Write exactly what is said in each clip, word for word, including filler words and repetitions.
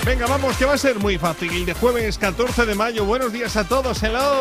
Venga, vamos, que va a ser muy fácil. De jueves catorce de mayo, buenos días a todos, hello.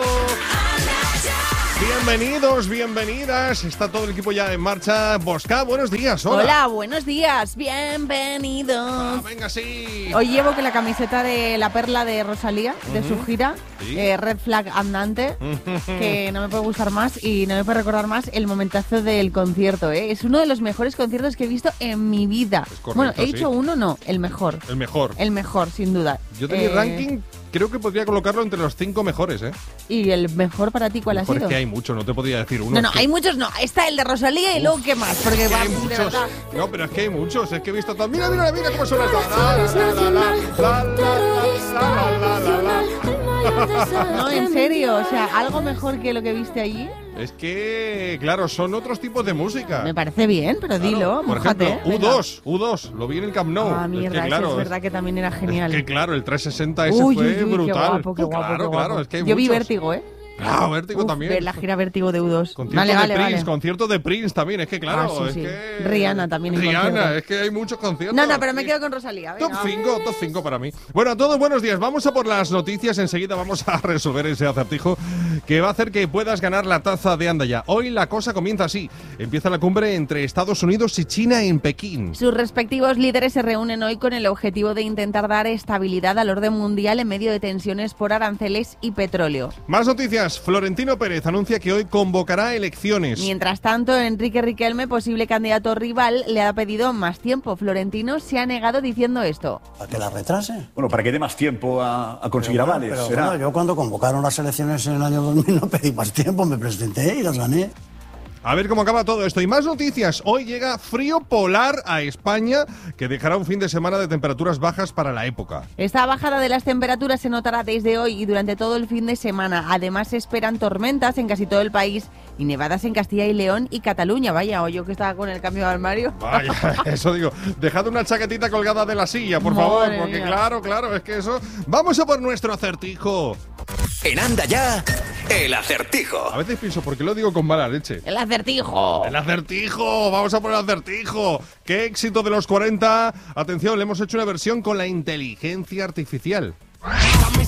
Bienvenidos, bienvenidas. Está todo el equipo ya en marcha. Bosca, buenos días, hola. Hola, buenos días, bienvenidos. Ah, venga, sí. Hoy llevo que la camiseta de La Perla de Rosalía, de Ujú. su gira, Sí. eh, Red Flag andante, que no me puede gustar más y no me puede recordar más el momentazo del concierto, ¿eh? Es uno de los mejores conciertos que he visto en mi vida. Es correcto, Bueno, he sí. dicho uno, no, el mejor. El mejor. El mejor, sin duda. Yo de mi Eh, ranking creo que podría colocarlo entre los cinco mejores, ¿eh? ¿Y el mejor para ti cuál ha Mejor sido? es que hay mucho, no te podría decir uno. No, no, es que- hay muchos no. Está el de Rosalía y luego ¿qué más? Porque es que va, hay de muchos. verdad. No, pero es que hay muchos. Es que he visto todo. Mira, mira, mira cómo suena esto. La, la, la, la, la, la, la, la, la. No, en serio, o sea, algo mejor que lo que viste allí. Es que, claro, son otros tipos de música. Me parece bien, pero Claro. dilo, Por mójate. ejemplo, U dos, U dos, lo vi en el Camp Nou. Ah, Es que, mierda, claro, eso es verdad que también era genial. Es que claro, el trescientos sesenta ese Uy, fue uy, uy, brutal. qué guapo, qué Uh, guapo, claro, qué guapo. claro, es que hay Yo vi muchos. Vértigo, ¿eh? Ah, Vértigo Uf, también. ver la gira Vértigo de U dos. Concierto Vale, de vale, Prince, vale. concierto de Prince también, es que claro, Ah, sí, es sí. que... Rihanna también en Rihanna, concierto. es que hay muchos conciertos. No, no, pero me Sí. quedo con Rosalía. Top venga. cinco, top cinco para mí. Bueno, a todos buenos días. Vamos a por las noticias. Enseguida vamos a resolver ese acertijo que va a hacer que puedas ganar la taza de Anda Ya. Hoy la cosa comienza así. Empieza la cumbre entre Estados Unidos y China en Pekín. Sus respectivos líderes se reúnen hoy con el objetivo de intentar dar estabilidad al orden mundial en medio de tensiones por aranceles y petróleo. Más noticias. Florentino Pérez anuncia que hoy convocará elecciones. Mientras tanto, Enrique Riquelme, posible candidato rival, le ha pedido más tiempo. Florentino se ha negado diciendo esto. ¿Para que la retrase? Bueno, para que dé más tiempo a, a conseguir Pero bueno, avales. pero será. bueno, yo cuando convocaron las elecciones en el año dos mil no pedí más tiempo, me presenté y las gané. A ver cómo acaba todo esto. Y más noticias. Hoy llega frío polar a España, que dejará un fin de semana de temperaturas bajas para la época. Esta bajada de las temperaturas se notará desde hoy y durante todo el fin de semana. Además, se esperan tormentas en casi todo el país y nevadas en Castilla y León y Cataluña. Vaya, o yo que estaba con el cambio de armario. Vaya, eso digo. Dejad una chaquetita colgada de la silla, por Madre favor, porque mía. claro, claro, es que eso... Vamos a por nuestro acertijo. En Anda Ya, el acertijo. A veces pienso, ¿por qué lo digo con mala leche? ¡El acertijo! El acertijo, vamos a por el acertijo. ¡Qué éxito de los cuarenta! Atención, le hemos hecho una versión con la inteligencia artificial.